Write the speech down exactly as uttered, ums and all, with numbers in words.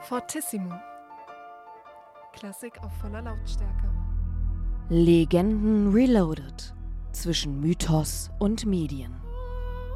Fortissimo. Klassik auf voller Lautstärke. Legenden Reloaded. Zwischen Mythos und Medien.